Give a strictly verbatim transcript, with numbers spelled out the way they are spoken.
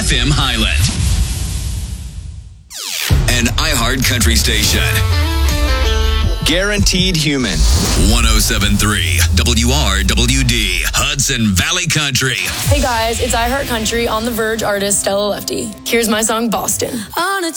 F M Highland. An iHeart Country station. Guaranteed Human. one oh seven point three W R W D, Hudson Valley Country. Hey guys, it's iHeart Country on the Verge artist Stella Lefty. Here's my song, Boston. On a